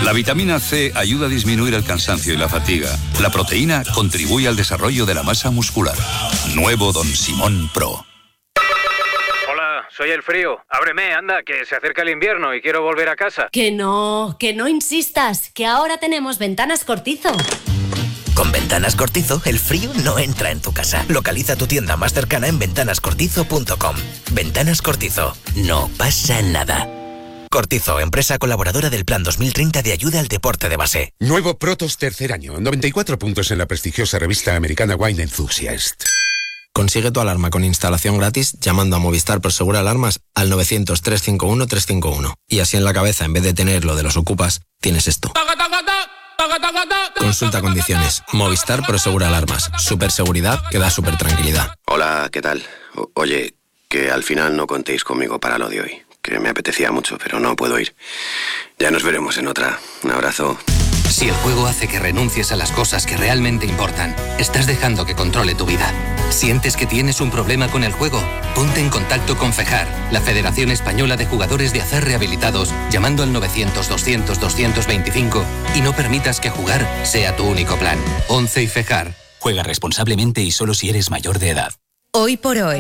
La vitamina C ayuda a disminuir el cansancio y la fatiga. La proteína contribuye al desarrollo de la masa muscular. Nuevo Don Simón Pro. Hola, soy el frío. Ábreme, anda, que se acerca el invierno y quiero volver a casa. Que no insistas, que ahora tenemos Ventanas Cortizo. Con Ventanas Cortizo, el frío no entra en tu casa. Localiza tu tienda más cercana en ventanascortizo.com. Ventanas Cortizo. No pasa nada. Cortizo, empresa colaboradora del Plan 2030 de ayuda al deporte de base. Nuevo Protos tercer año. 94 puntos en la prestigiosa revista americana Wine Enthusiast. Consigue tu alarma con instalación gratis llamando a Movistar Prosegur Alarmas al 900-351-351. Y así en la cabeza, en vez de tener lo de los ocupas, tienes esto. Consulta condiciones. Movistar Prosegur Alarmas. Superseguridad que da super tranquilidad. Hola, ¿qué tal? Oye, que al final no contéis conmigo para lo de hoy. Que me apetecía mucho, pero no puedo ir. Ya nos veremos en otra. Un abrazo. Si el juego hace que renuncies a las cosas que realmente importan, estás dejando que controle tu vida. ¿Sientes que tienes un problema con el juego? Ponte en contacto con FEJAR, la Federación Española de Jugadores de Acer Rehabilitados, llamando al 900-200-225 y no permitas que jugar sea tu único plan. 11 y FEJAR. Juega responsablemente y solo si eres mayor de edad. Hoy por hoy,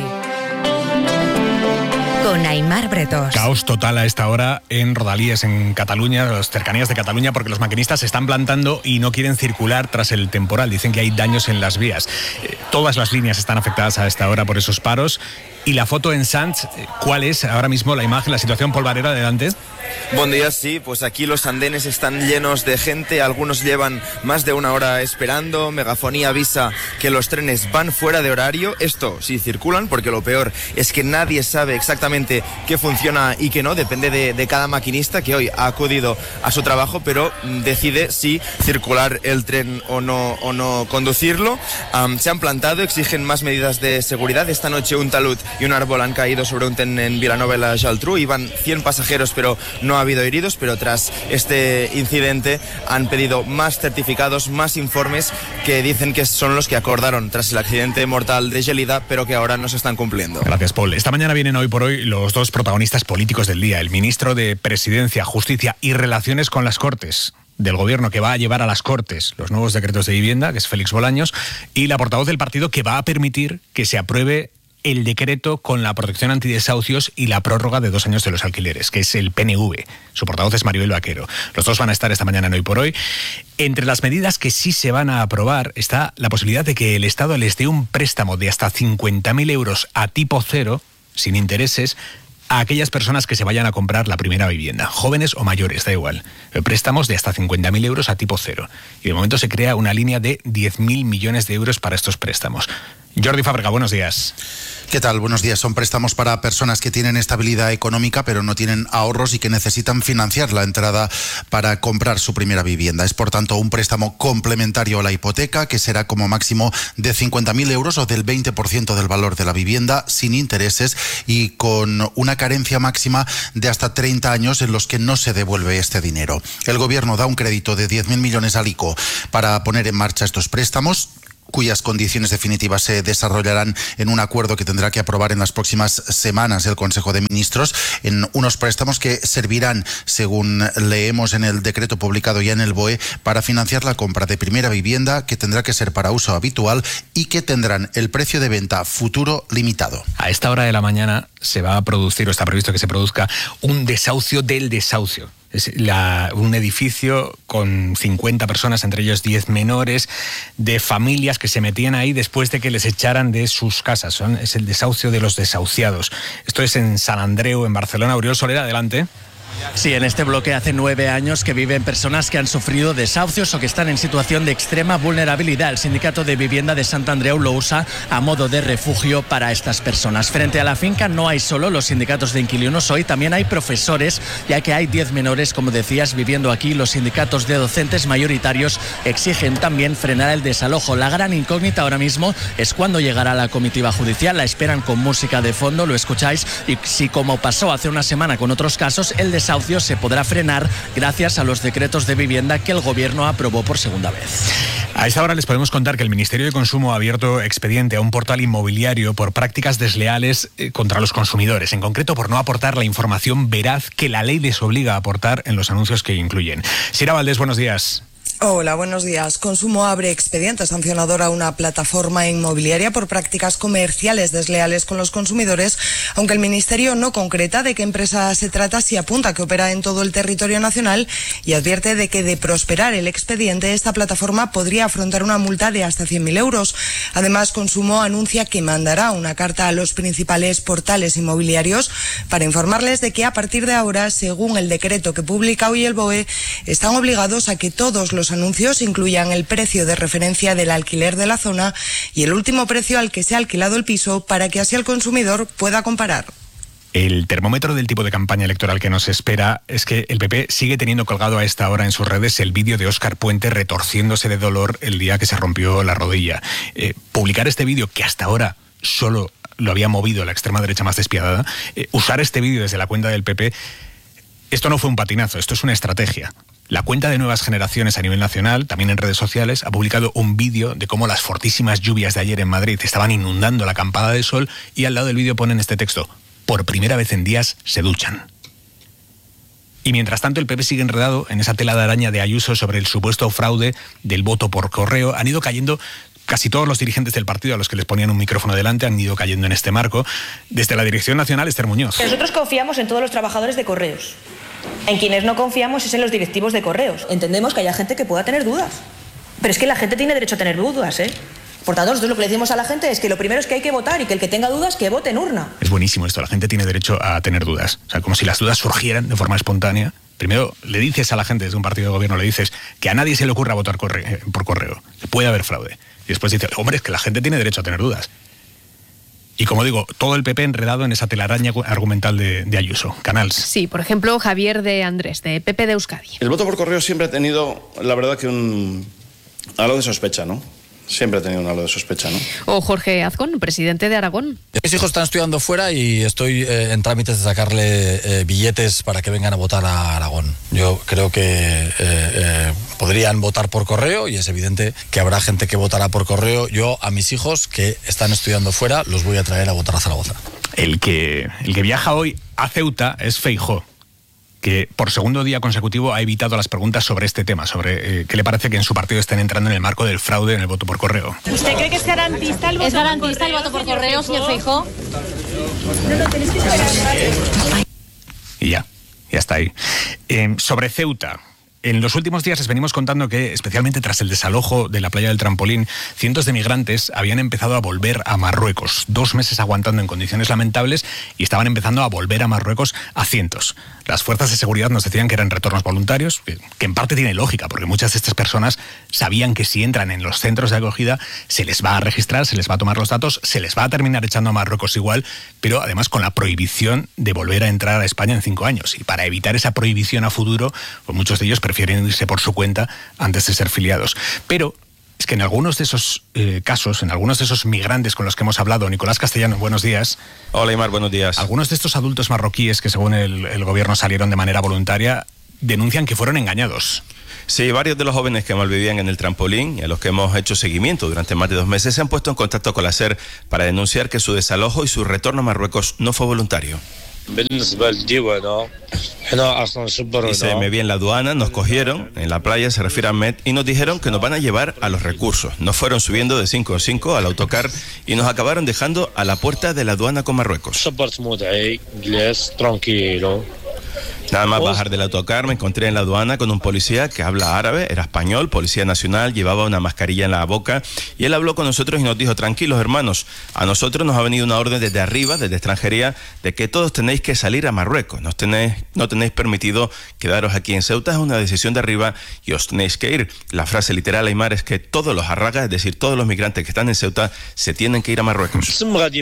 con Aimar Bretos. Caos total a esta hora en Rodalies, en Cataluña, las cercanías de Cataluña, porque los maquinistas se están plantando y no quieren circular tras el temporal. Dicen que hay daños en las vías. Todas las líneas están afectadas a esta hora por esos paros. Y la foto en Sants, ¿cuál es ahora mismo la imagen, la situación? Polvareda, adelante. Buen día, sí, pues aquí los andenes están llenos de gente, algunos llevan más de una hora esperando, Megafonía avisa que los trenes van fuera de horario, esto sí circulan, porque lo peor es que nadie sabe exactamente qué funciona y qué no, depende de cada maquinista que hoy ha acudido a su trabajo, pero decide si circular el tren o no conducirlo. Se han plantado, exigen más medidas de seguridad. Esta noche un talud y un árbol han caído sobre un tren en Vilanova i la Geltrú. Iban 100 pasajeros, pero no ha habido heridos, pero tras este incidente han pedido más certificados, más informes que dicen que son los que acordaron tras el accidente mortal de Gelida, pero que ahora no se están cumpliendo. Gracias, Paul. Esta mañana vienen Hoy por Hoy los dos protagonistas políticos del día, el ministro de Presidencia, Justicia y Relaciones con las Cortes del Gobierno, que va a llevar a las Cortes los nuevos decretos de vivienda, que es Félix Bolaños, y la portavoz del partido que va a permitir que se apruebe el decreto con la protección antidesahucios y la prórroga de 2 años de los alquileres, que es el PNV. Su portavoz es Maribel Vaquero. Los dos van a estar esta mañana en Hoy por Hoy. Entre las medidas que sí se van a aprobar está la posibilidad de que el Estado les dé un préstamo de hasta 50.000 euros a tipo cero, sin intereses, a aquellas personas que se vayan a comprar la primera vivienda, jóvenes o mayores, da igual. Préstamos de hasta 50.000 euros a tipo cero. Y de momento se crea una línea de 10.000 millones de euros para estos préstamos. Jordi Fábrega, buenos días. ¿Qué tal? Buenos días. Son préstamos para personas que tienen estabilidad económica pero no tienen ahorros y que necesitan financiar la entrada para comprar su primera vivienda. Es por tanto un préstamo complementario a la hipoteca que será como máximo de 50.000 euros o del 20% del valor de la vivienda sin intereses y con una carencia máxima de hasta 30 años en los que no se devuelve este dinero. El Gobierno da un crédito de 10.000 millones al ICO para poner en marcha estos préstamos, cuyas condiciones definitivas se desarrollarán en un acuerdo que tendrá que aprobar en las próximas semanas el Consejo de Ministros, en unos préstamos que servirán, según leemos en el decreto publicado ya en el BOE, para financiar la compra de primera vivienda, que tendrá que ser para uso habitual y que tendrán el precio de venta futuro limitado. A esta hora de la mañana se va a producir, o está previsto que se produzca, un desahucio del desahucio. Es un edificio con 50 personas, entre ellos 10 menores, de familias que se metían ahí después de que les echaran de sus casas. Es el desahucio de los desahuciados. Esto es en Sant Andreu, en Barcelona. Oriol Soler, adelante. Sí, en este bloque hace 9 años que viven personas que han sufrido desahucios o que están en situación de extrema vulnerabilidad. El Sindicato de Vivienda de Sant Andreu lo usa a modo de refugio para estas personas. Frente a la finca no hay solo los sindicatos de inquilinos, hoy también hay profesores, ya que hay 10 menores, como decías, viviendo aquí. Los sindicatos de docentes mayoritarios exigen también frenar el desalojo. La gran incógnita ahora mismo es cuándo llegará la comitiva judicial. La esperan con música de fondo, lo escucháis, y si, como pasó hace una semana con otros casos, el desahucios se podrá frenar gracias a los decretos de vivienda que el Gobierno aprobó por segunda vez. A esta hora les podemos contar que el Ministerio de Consumo ha abierto expediente a un portal inmobiliario por prácticas desleales contra los consumidores, en concreto por no aportar la información veraz que la ley les obliga a aportar en los anuncios que incluyen. Sira Valdés, buenos días. Hola, buenos días. Consumo abre expediente sancionador a una plataforma inmobiliaria por prácticas comerciales desleales con los consumidores, aunque el Ministerio no concreta de qué empresa se trata, sí apunta que opera en todo el territorio nacional y advierte de que de prosperar el expediente, esta plataforma podría afrontar una multa de hasta 100.000 euros. Además, Consumo anuncia que mandará una carta a los principales portales inmobiliarios para informarles de que a partir de ahora, según el decreto que publica hoy el BOE, están obligados a que todos los anuncios incluyan el precio de referencia del alquiler de la zona y el último precio al que se ha alquilado el piso para que así el consumidor pueda comparar. El termómetro del tipo de campaña electoral que nos espera es que el PP sigue teniendo colgado a esta hora en sus redes el vídeo de Óscar Puente retorciéndose de dolor el día que se rompió la rodilla. Publicar este vídeo, que hasta ahora solo lo había movido la extrema derecha más despiadada, usar este vídeo desde la cuenta del PP, esto no fue un patinazo, esto es una estrategia. La cuenta de Nuevas Generaciones a nivel nacional, también en redes sociales, ha publicado un vídeo de cómo las fortísimas lluvias de ayer en Madrid estaban inundando la Campada del Sol y al lado del vídeo ponen este texto: por primera vez en días se duchan. Y mientras tanto el PP sigue enredado en esa tela de araña de Ayuso sobre el supuesto fraude del voto por correo. Han ido cayendo casi todos los dirigentes del partido a los que les ponían un micrófono delante, han ido cayendo en este marco. Desde la Dirección Nacional, Esther Muñoz. Nosotros confiamos en todos los trabajadores de Correos. En quienes no confiamos es en los directivos de Correos. Entendemos que haya gente que pueda tener dudas, pero es que la gente tiene derecho a tener dudas, ¿eh? Por tanto, nosotros lo que le decimos a la gente es que lo primero es que hay que votar y que el que tenga dudas, que vote en urna. Es buenísimo esto, la gente tiene derecho a tener dudas. O sea, como si las dudas surgieran de forma espontánea. Primero le dices a la gente desde un partido de gobierno, le dices que a nadie se le ocurra votar por correo, que puede haber fraude. Y después dices, hombre, es que la gente tiene derecho a tener dudas. Y como digo, todo el PP enredado en esa telaraña argumental de Ayuso. Canals. Sí, por ejemplo, Javier de Andrés, de PP de Euskadi. El voto por correo siempre ha tenido, la verdad, que algo de sospecha, ¿no? Siempre ha tenido un halo de sospecha, ¿no? O Jorge Azcón, presidente de Aragón. Mis hijos están estudiando fuera y estoy en trámites de sacarle billetes para que vengan a votar a Aragón. Yo creo que podrían votar por correo y es evidente que habrá gente que votará por correo. Yo a mis hijos que están estudiando fuera los voy a traer a votar a Zaragoza. El que viaja hoy a Ceuta es Feijóo, que por segundo día consecutivo ha evitado las preguntas sobre este tema, sobre qué le parece que en su partido estén entrando en el marco del fraude en el voto por correo. ¿Usted cree que es garantista el voto por correo? ¿Es garantista el voto por correo, señor Feijóo? No, tenéis que saber. Y ya está ahí. Sobre Ceuta. En los últimos días les venimos contando que, especialmente tras el desalojo de la playa del Trampolín, cientos de migrantes habían empezado a volver a Marruecos. 2 meses aguantando en condiciones lamentables y estaban empezando a volver a Marruecos a cientos. Las fuerzas de seguridad nos decían que eran retornos voluntarios, que en parte tiene lógica, porque muchas de estas personas sabían que si entran en los centros de acogida se les va a registrar, se les va a tomar los datos, se les va a terminar echando a Marruecos igual, pero además con la prohibición de volver a entrar a España en 5 años. Y para evitar esa prohibición a futuro, pues muchos de ellos prefieren irse por su cuenta antes de ser filiados. Pero es que en algunos de esos casos, en algunos de esos migrantes con los que hemos hablado, Nicolás Castellano, buenos días. Hola, Imar, buenos días. Algunos de estos adultos marroquíes que según el gobierno salieron de manera voluntaria denuncian que fueron engañados. Sí, varios de los jóvenes que malvivían en el Trampolín y a los que hemos hecho seguimiento durante más de 2 meses se han puesto en contacto con la SER para denunciar que su desalojo y su retorno a Marruecos no fue voluntario. Dice, me vi en la aduana, nos cogieron, en la playa, se refiere a Ahmed, y nos dijeron que nos van a llevar a los recursos. Nos fueron subiendo de 5 en 5 al autocar y nos acabaron dejando a la puerta de la aduana con Marruecos. Nada más bajar del autocar me encontré en la aduana con un policía que habla árabe, era español, policía nacional, llevaba una mascarilla en la boca y él habló con nosotros y nos dijo, tranquilos hermanos, a nosotros nos ha venido una orden desde arriba, desde extranjería, de que todos tenéis que salir a Marruecos, no tenéis permitido quedaros aquí en Ceuta, es una decisión de arriba y os tenéis que ir. La frase literal, Aymar, es que todos los arragas, es decir, todos los migrantes que están en Ceuta se tienen que ir a Marruecos.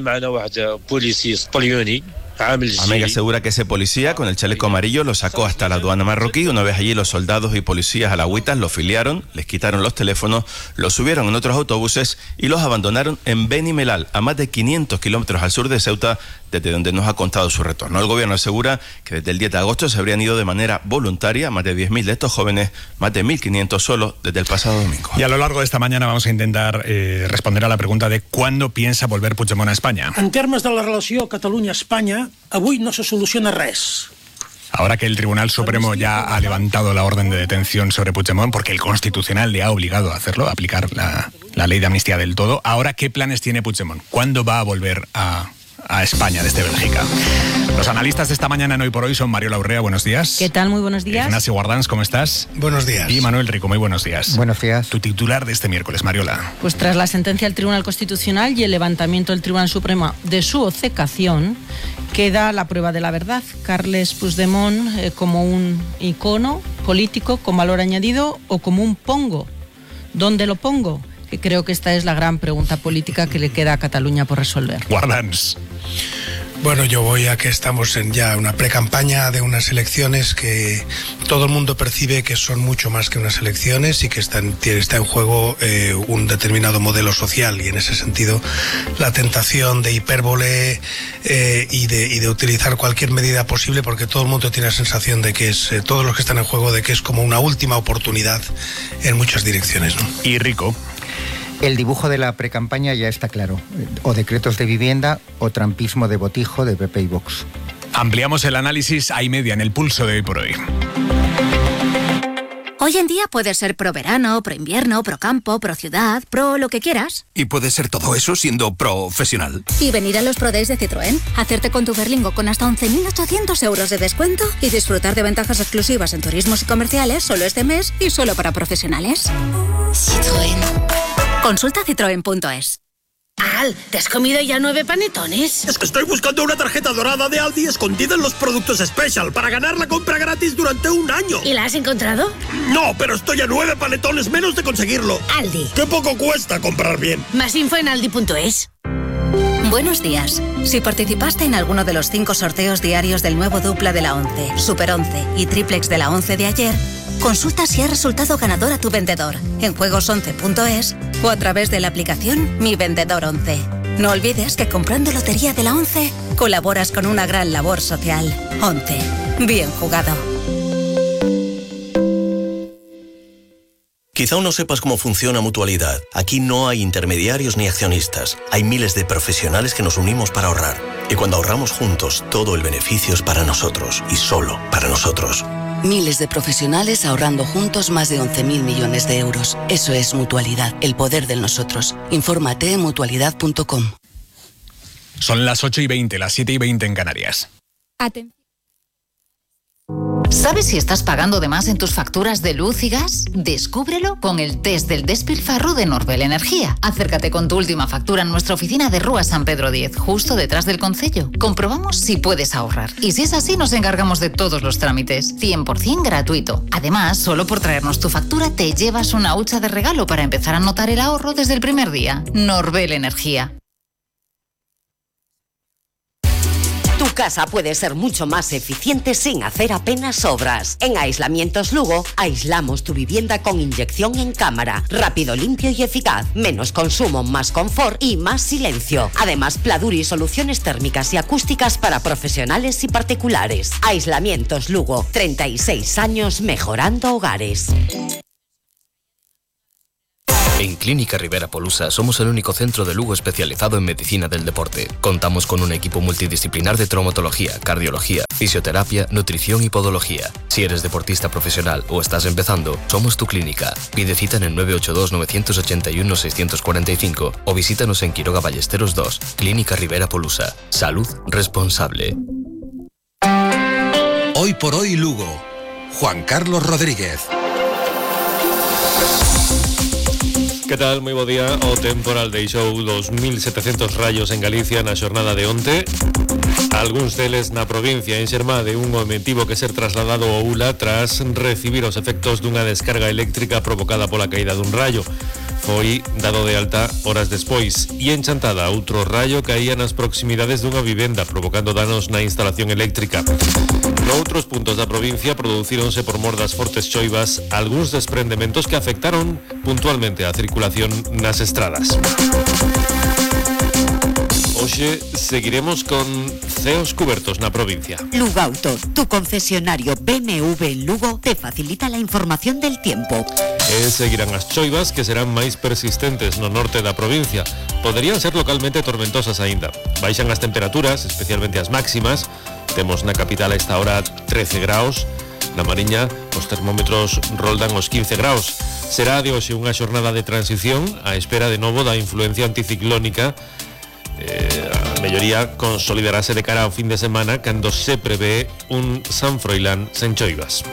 Ahmed asegura que ese policía con el chaleco amarillo lo sacó hasta la aduana marroquí. Una vez allí los soldados y policías alagüitas los filiaron, les quitaron los teléfonos, los subieron en otros autobuses y los abandonaron en Beni Mellal, a más de 500 kilómetros al sur de Ceuta, desde donde nos ha contado su retorno. El gobierno asegura que desde el 10 de agosto se habrían ido de manera voluntaria más de 10.000 de estos jóvenes, más de 1.500 solo desde el pasado domingo. Y a lo largo de esta mañana vamos a intentar responder a la pregunta de ¿cuándo piensa volver Puigdemont a España? En termes de la relació Catalunya-Espanya, avui no se soluciona res. Ahora que el Tribunal Supremo ya ha levantado la orden de detención sobre Puigdemont, porque el Constitucional le ha obligado a hacerlo, a aplicar la ley de amnistía del todo, ahora, ¿qué planes tiene Puigdemont? ¿Cuándo va a volver a España desde Bélgica? Los analistas de esta mañana en Hoy por Hoy son Mariola Urrea, buenos días. ¿Qué tal? Muy buenos días. Ignacio Guardans, ¿cómo estás? Buenos días. Y Manuel Rico, muy buenos días. Buenos días. Tu titular de este miércoles, Mariola. Pues tras la sentencia del Tribunal Constitucional y el levantamiento del Tribunal Supremo de su obcecación, queda la prueba de la verdad. Carles Puigdemont como un icono político con valor añadido o como un pongo. ¿Dónde lo pongo? Que creo que esta es la gran pregunta política que le queda a Cataluña por resolver. Guardans. Bueno, yo voy a que estamos en ya una precampaña de unas elecciones que todo el mundo percibe que son mucho más que unas elecciones y que está en juego un determinado modelo social, y en ese sentido la tentación de hipérbole y de utilizar cualquier medida posible, porque todo el mundo tiene la sensación de que es, todos los que están en juego, de que es como una última oportunidad en muchas direcciones, ¿no? Y Rico. El dibujo de la precampaña ya está claro. O decretos de vivienda o trampismo de botijo de PP y Vox. Ampliamos el análisis a y media en el pulso de Hoy por Hoy. Hoy en día puedes ser pro verano, pro invierno, pro campo, pro ciudad, pro lo que quieras. Y puedes ser todo eso siendo profesional. Y venir a los Pro Days de Citroën, hacerte con tu Berlingo con hasta 11.800 euros de descuento y disfrutar de ventajas exclusivas en turismos y comerciales solo este mes y solo para profesionales. Citroën. Consulta citroen.es. Al, ¿te has comido ya 9 panetones? Es que estoy buscando una tarjeta dorada de Aldi escondida en los productos Special para ganar la compra gratis durante un año. ¿Y la has encontrado? No, pero estoy a 9 panetones menos de conseguirlo. Aldi. ¡Qué poco cuesta comprar bien! Más info en aldi.es. Buenos días. Si participaste en alguno de los 5 sorteos diarios del nuevo dupla de la 11, Super 11 y Triplex de la 11 de ayer, consulta si ha resultado ganador a tu vendedor en juegos11.es o a través de la aplicación Mi Vendedor 11. No olvides que comprando Lotería de la 11 colaboras con una gran labor social. 11. Bien jugado. Quizá aún no sepas cómo funciona Mutualidad. Aquí no hay intermediarios ni accionistas. Hay miles de profesionales que nos unimos para ahorrar. Y cuando ahorramos juntos, todo el beneficio es para nosotros y solo para nosotros. Miles de profesionales ahorrando juntos más de 11.000 millones de euros. Eso es Mutualidad, el poder del nosotros. Infórmate en mutualidad.com. Son las 8:20, las 7:20 en Canarias. ¿Sabes si estás pagando de más en tus facturas de luz y gas? Descúbrelo con el test del despilfarro de Norbel Energía. Acércate con tu última factura en nuestra oficina de Rúa San Pedro 10, justo detrás del concello. Comprobamos si puedes ahorrar. Y si es así, nos encargamos de todos los trámites. 100% gratuito. Además, solo por traernos tu factura te llevas una hucha de regalo para empezar a notar el ahorro desde el primer día. Norbel Energía. Tu casa puede ser mucho más eficiente sin hacer apenas obras. En Aislamientos Lugo, aislamos tu vivienda con inyección en cámara. Rápido, limpio y eficaz. Menos consumo, más confort y más silencio. Además, Pladur y soluciones térmicas y acústicas para profesionales y particulares. Aislamientos Lugo, 36 años mejorando hogares. En Clínica Rivera Polusa somos el único centro de Lugo especializado en medicina del deporte. Contamos con un equipo multidisciplinar de traumatología, cardiología, fisioterapia, nutrición y podología. Si eres deportista profesional o estás empezando, somos tu clínica. Pide cita en el 982-981-645 o visítanos en Quiroga Ballesteros 2, Clínica Rivera Polusa. Salud responsable. Hoy por Hoy Lugo. Juan Carlos Rodríguez. Que tal? Moi bo día. O temporal deixou 2.700 rayos en Galicia na xornada de onte. Algúns deles na provincia en Xermade, un home tivo que ser trasladado ao ULA tras recibir os efectos dunha descarga eléctrica provocada pola caída dun rayo. Foi dado de alta horas despois e en Chantada outro rayo caía nas proximidades dunha vivenda provocando danos na instalación eléctrica. Noutros puntos da provincia producíronse por mor das fortes choivas algúns desprendementos que afectaron puntualmente a circulación nas estradas. Hoxe hoxe seguiremos con ceos cubertos na provincia. Lugauto, tu concesionario BMW en Lugo, te facilita la información del tiempo. Seguirán as choivas, que serán máis persistentes no norte da provincia. Poderían ser localmente tormentosas aínda. Baixan as temperaturas, especialmente as máximas. Temos na capital a esta hora 13 graus. Na Mariña, os termómetros roldan os 15 graus. Será de hoxe unha xornada de transición á espera de novo da influencia anticiclónica. A melloría consolidarase de cara ao fin de semana cando se prevé un San Froilán sen choivas.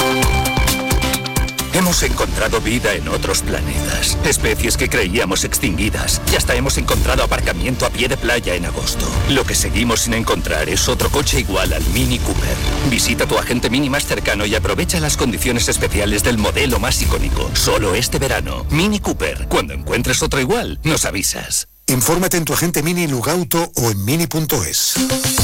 Hemos encontrado vida en otros planetas, especies que creíamos extinguidas, y hasta hemos encontrado aparcamiento a pie de playa en agosto. Lo que seguimos sin encontrar es otro coche igual al Mini Cooper. Visita tu agente Mini más cercano y aprovecha las condiciones especiales del modelo más icónico. Solo este verano. Mini Cooper. Cuando encuentres otro igual, nos avisas. Infórmate en tu agente Mini Lugauto o en mini.es.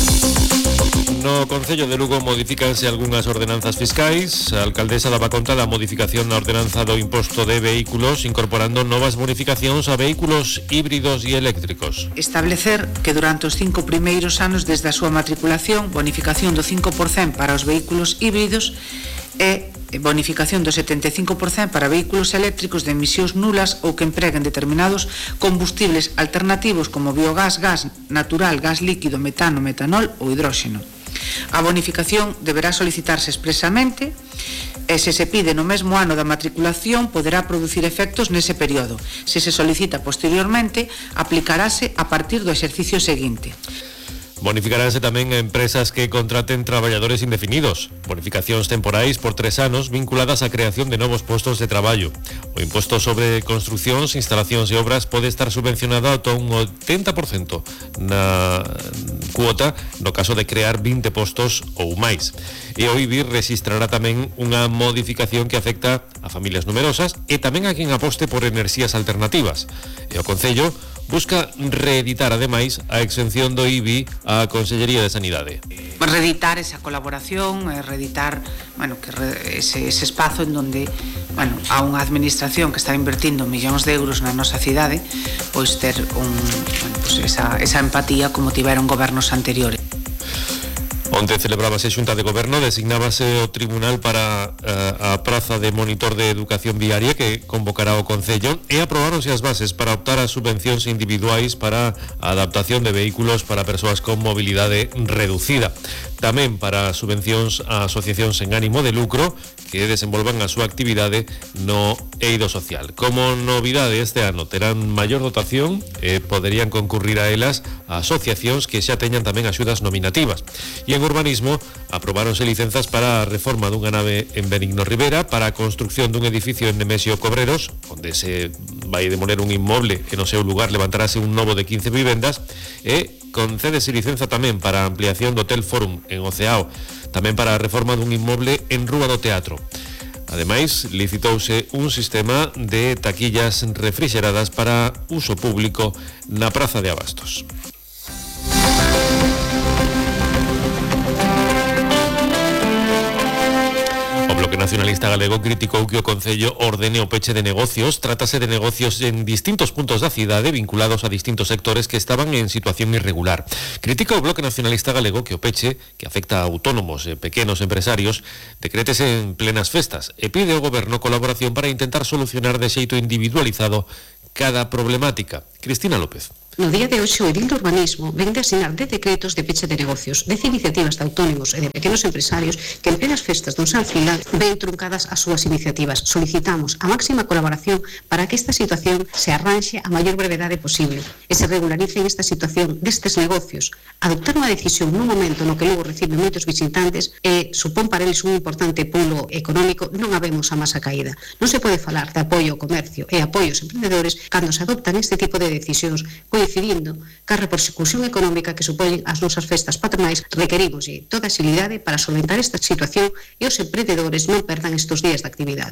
No Concello de Lugo modifícanse algunhas ordenanzas fiscais. A alcaldesa daba conta da modificación na ordenanza do imposto de vehículos, incorporando novas bonificacións a vehículos híbridos e eléctricos. Establecer que durante os 5 primeiros anos desde a súa matriculación, bonificación do 5% para os vehículos híbridos e bonificación do 75% para vehículos eléctricos de emisións nulas ou que empreguen determinados combustibles alternativos como biogás, gas natural, gas líquido, metano, metanol ou hidróxeno. A bonificación deberá solicitarse expresamente e se se pide no mesmo ano da matriculación poderá producir efectos nese período. Se se solicita posteriormente, aplicarase a partir do exercicio seguinte. Bonificaránse tamén a empresas que contraten traballadores indefinidos. Bonificacións temporais por 3 anos vinculadas á creación de novos postos de traballo. O imposto sobre construcións, instalacións e obras pode estar subvencionado ata un 80% na cuota no caso de crear 20 postos ou máis. E o IBI registrará tamén unha modificación que afecta a familias numerosas e tamén a quen aposte por enerxías alternativas. E o Concello busca reeditar ademais a exención do IBI á Consellería de Sanidade. Reeditar esa colaboración, reeditar, ese espazo en donde, a unha administración que está invertindo millóns de euros na nosa cidade, pois ter esa empatía como tiveron gobernos anteriores. Onte celebrábase xunta de goberno, designábase o tribunal para a praza de monitor de educación viaria que convocará o Concello e aprobáronse as bases para optar a subvencións individuais para a adaptación de vehículos para persoas con mobilidade reducida. Tamén para subvencións a asociacións sen ánimo de lucro que desenvolvan a súa actividade no eido social. Como novidade este ano terán maior dotación e poderían concurrir a elas a asociacións que xa teñan tamén axudas nominativas. E en urbanismo aprobáronse licenzas para a reforma dunha nave en Benigno Rivera, para a construcción dun edificio en Nemesio Cobreros, onde se vai demoler un inmoble e no seu lugar levantarase un novo de 15 vivendas, e concédese licenza tamén para a ampliación do Hotel Forum en Oceao, tamén para a reforma dun inmoble en Rúa do Teatro. Ademais, licitouse un sistema de taquillas refrixeradas para uso público na Praza de Abastos. O Bloque Nacionalista Galego criticou que o Concello ordene o peche de negocios. Trátase de negocios en distintos puntos da cidade vinculados a distintos sectores que estaban en situación irregular. Critica o Bloque Nacionalista Galego que o peche, que afecta a autónomos e pequenos empresarios, decrétese en plenas festas e pide ao Goberno colaboración para intentar solucionar de xeito individualizado cada problemática. Cristina López. No día de hoxe o edil do urbanismo ven de asinar 10 decretos de peche de negocios, 10 iniciativas de autónomos e de pequenos empresarios que en plenas festas dun San Froilán ven truncadas as súas iniciativas. Solicitamos a máxima colaboración para que esta situación se arranxe a maior brevedade posible e se regularice esta situación destes negocios. Adoptar unha decisión nun momento no que logo recibe moitos visitantes e supón para eles un importante pulo económico, non habemos a masa caída. Non se pode falar de apoio ao comercio e apoio aos emprendedores cando se adoptan este tipo de decisións coincidindo ca repercusión económica que supoñen as nosas festas patronais. Requerimos toda a agilidade para solventar esta situación e os emprendedores non perdan estes días de actividade.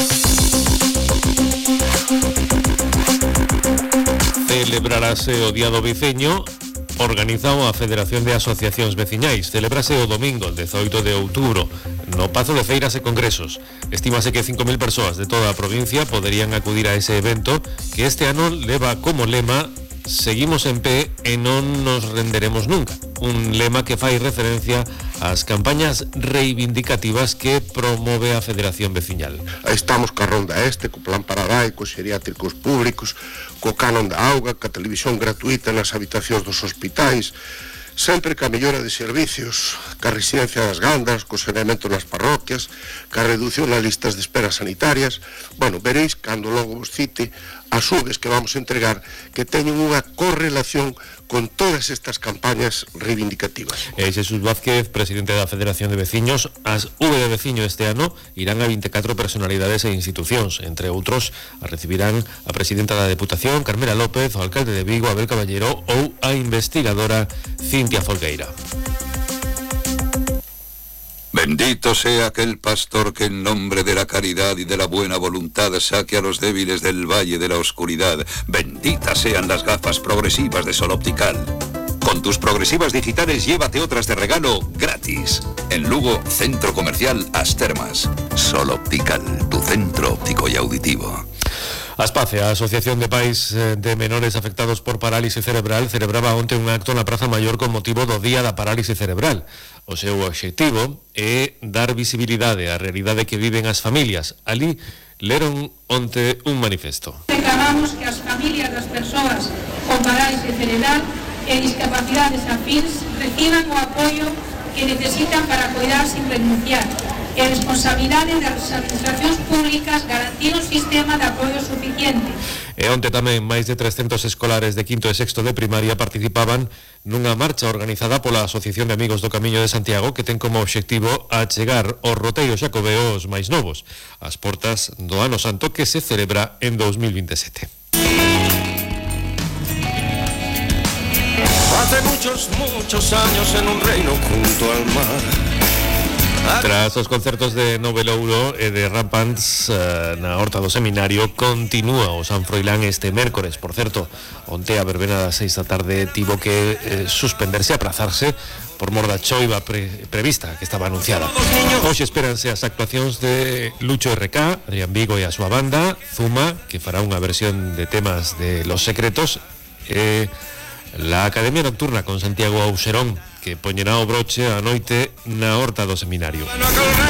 Celebrarase o Día do Veciño, organizado a Federación de Asociacións Veciñais. Celebrase o domingo, 18 de outubro, no Pazo de Feiras e Congresos. Estímase que 5.000 persoas de toda a provincia poderían acudir a ese evento que este ano leva como lema seguimos en pé e non nos renderemos nunca. Un lema que fai referencia ás campañas reivindicativas que promove a Federación Veciñal. Estamos ca Ronda Este, co plan Paradai, cos xeriátricos públicos, co canon da auga, ca televisión gratuita nas habitacións dos hospitais, sempre ca mellora de servicios, ca residencia das gandas, co saneamento nas parroquias, ca reducción nas listas de espera sanitarias. Bueno, veréis cando logo vos cite as UVs que vamos a entregar que teñen unha correlación con todas estas campañas reivindicativas. Jesús Vázquez, presidente da Federación de Veciños, as V de Veciño este ano irán a 24 personalidades e institucións, entre outros a recibirán a presidenta da Deputación, Carmela López, o alcalde de Vigo, Abel Caballero, ou a investigadora Cintia Folgueira. Bendito sea aquel pastor que en nombre de la caridad y de la buena voluntad saque a los débiles del valle de la oscuridad. Benditas sean las gafas progresivas de Sol Optical. Con tus progresivas digitales llévate otras de regalo gratis. En Lugo, Centro Comercial As Termas. Sol Optical, tu centro óptico y auditivo. Aspace, a Asociación de Pais de Menores Afectados por Parálisis Cerebral, celebraba onte un acto na Praza Maior con motivo do Día da Parálisis Cerebral. O seu obxectivo é dar visibilidade á realidade que viven as familias. Ali leron onte un manifesto. Reclamamos que as familias das persoas con parálisis cerebral e discapacidades afíns reciban o apoio que necesitan para cuidar sin renunciar. E a responsabilidade das administracións públicas garantir un sistema de apoio suficiente. E onte tamén máis de 300 escolares de quinto e sexto de primaria participaban nunha marcha organizada pola Asociación de Amigos do Camiño de Santiago que ten como obxectivo achegar o roteiro xacobeo aos máis novos, ás portas do Ano Santo que se celebra en 2027. Hace muchos años en un reino junto al mar. Tras os concertos de Novelouro e de Rampants na Horta do Seminario, continúa o San Froilán este mércores. Por certo, onte a verbena das 6 da tarde tivo que suspenderse, aplazarse por mor da choiva prevista que estaba anunciada. Hoxe espéranse as actuacións de Lucho RK, Adrián Vigo e a súa banda, Zuma, que fará unha versión de temas de Los Secretos, e la Academia Nocturna con Santiago Auxerón, que poñerá o broche a noite na Horta do Seminario.